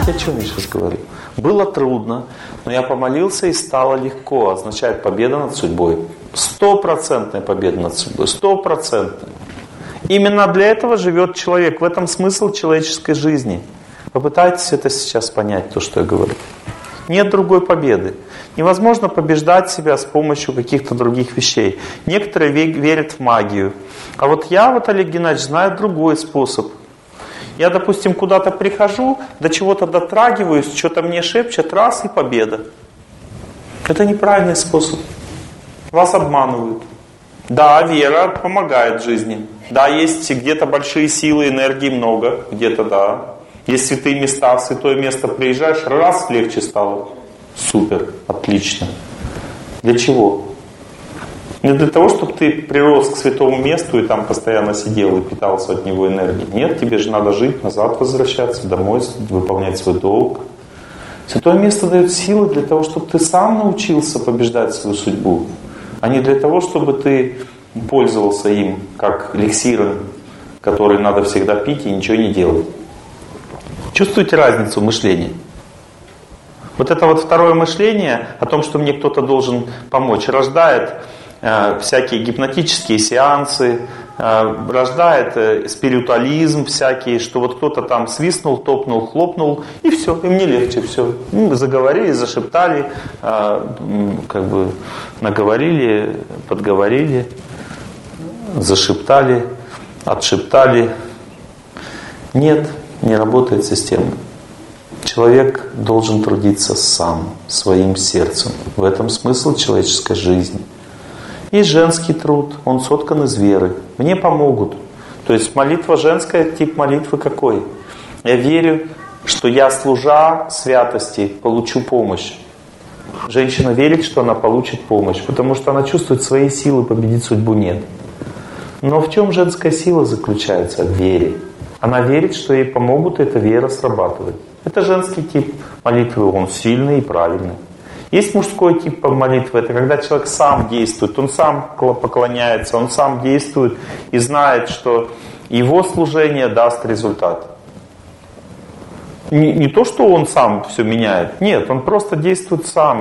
Понимаете, о чем я сейчас говорю? Было трудно, но я помолился и стало легко. Означает победа над судьбой. 100% победа над судьбой. 100%. Именно для этого живет человек. В этом смысл человеческой жизни. Попытайтесь это сейчас понять, то, что я говорю. Нет другой победы. Невозможно побеждать себя с помощью каких-то других вещей. Некоторые верят в магию. А вот я, Олег Геннадьевич, знаю другой способ. Я, допустим, куда-то прихожу, до чего-то дотрагиваюсь, что-то мне шепчет, раз и победа. Это неправильный способ. Вас обманывают. Да, вера помогает жизни. Да, есть где-то большие силы, энергии много, где-то да. Есть святые места, в святое место приезжаешь, раз легче стало. Супер, отлично. Для чего? Не для того, чтобы ты прирос к святому месту и там постоянно сидел и питался от него энергией. Нет, тебе же надо жить, назад возвращаться, домой, выполнять свой долг. Святое место дает силы для того, чтобы ты сам научился побеждать свою судьбу, а не для того, чтобы ты пользовался им как эликсиром, который надо всегда пить и ничего не делать. Чувствуете разницу мышления? Вот это вот второе мышление о том, что мне кто-то должен помочь, рождает всякие гипнотические сеансы, рождает спиритуализм всякий, что вот кто-то там свистнул, топнул, хлопнул, и все, и мне легче все. Заговорили, зашептали, как бы наговорили, подговорили, зашептали, отшептали. Нет, не работает система. Человек должен трудиться сам, своим сердцем. В этом смысл человеческой жизни. И женский труд, он соткан из веры. Мне помогут. То есть молитва женская, тип молитвы какой? Я верю, что я, служа святости, получу помощь. Женщина верит, что она получит помощь, потому что она чувствует свои силы, победить судьбу нет. Но в чем женская сила заключается? В вере. Она верит, что ей помогут, и эта вера срабатывает. Это женский тип молитвы, он сильный и правильный. Есть мужской тип молитвы, это когда человек сам действует, он сам поклоняется, он сам действует и знает, что его служение даст результат. Не то, что он сам все меняет, нет, он просто действует сам.